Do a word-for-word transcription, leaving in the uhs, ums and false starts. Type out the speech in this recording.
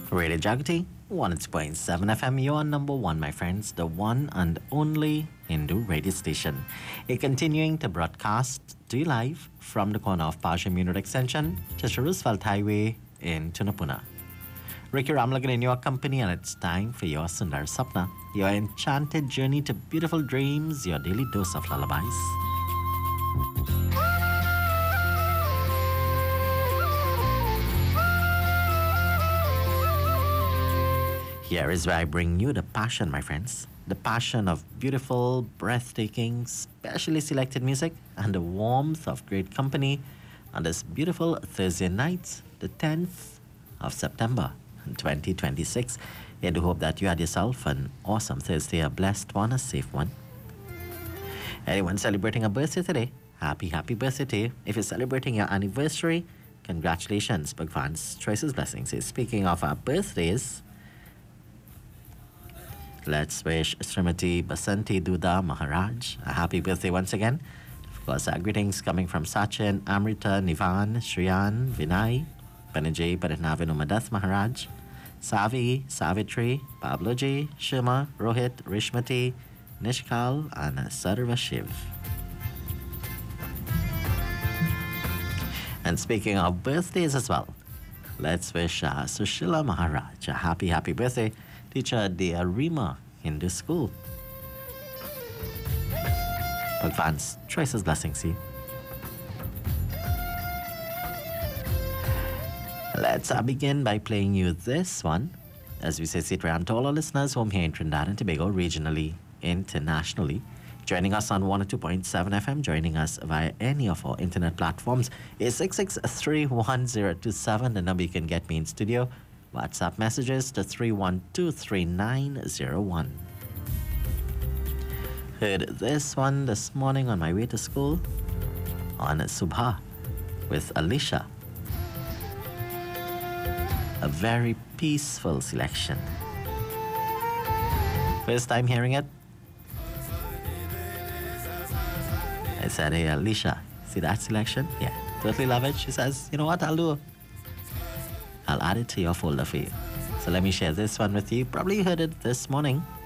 Radio Jagati, one oh two point seven F M, your number one, my friends, the one and only Hindu radio station. It continuing to broadcast to you live from the corner of Pasham Unit Extension to Roosevelt Highway in Tunapuna. Ricky Ramlagan in your company, and it's time for your Sundar Sapna, your enchanted journey to beautiful dreams, your daily dose of lullabies. Here is where I bring you the passion, my friends. The passion of beautiful, breathtaking, specially selected music and the warmth of great company on this beautiful Thursday night, the tenth of September, twenty twenty-six. I do hope that you had yourself an awesome Thursday, a blessed one, a safe one. Anyone celebrating a birthday today? Happy, happy birthday to you. If you're celebrating your anniversary, congratulations. Bhagwan's choices, blessings. Speaking of our birthdays, let's wish Srimati Basanti Duda Maharaj a happy birthday once again. Of course, our greetings coming from Sachin, Amrita, Nivan, Shriyan, Vinay, Banajay, Paranavin Umadath Maharaj, Savi, Savitri, Pabloji, Shima, Rohit, Rishmati, Nishkal, and Sarva Shiv. And speaking of birthdays as well, let's wish uh, Sushila Maharaj a happy, happy birthday. Teacher at the Arima Hindu School. Advanced choices, blessings to you. Let's uh, begin by playing you this one. As we say, sit around to all our listeners home here in Trinidad and Tobago, regionally, internationally. Joining us on one oh two point seven F M, joining us via any of our internet platforms is six six three one zero two seven, the number you can get me in studio. WhatsApp messages to three one two three nine zero one. Heard this one this morning on my way to school on Subha with Alicia. A very peaceful selection. First time hearing it, I said, hey Alicia, see that selection? Yeah, totally love it. She says, you know what, I'll do I'll add it to your folder for you. So let me share this one with you. Probably heard it this morning